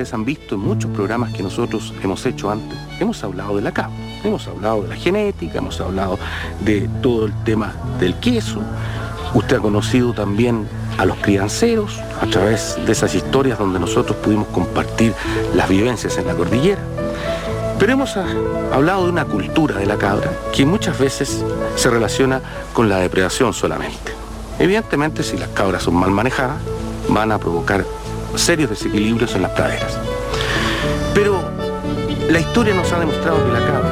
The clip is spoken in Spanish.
ustedes han visto en muchos programas que nosotros hemos hecho antes, hemos hablado de la cabra, hemos hablado de la genética, hemos hablado de todo el tema del queso. Usted ha conocido también a los crianceros a través de esas historias donde nosotros pudimos compartir las vivencias en la cordillera. Pero hemos hablado de una cultura de la cabra que muchas veces se relaciona con la depredación solamente. Evidentemente, si las cabras son mal manejadas, van a provocar serios desequilibrios en las praderas. Pero la historia nos ha demostrado que la cabra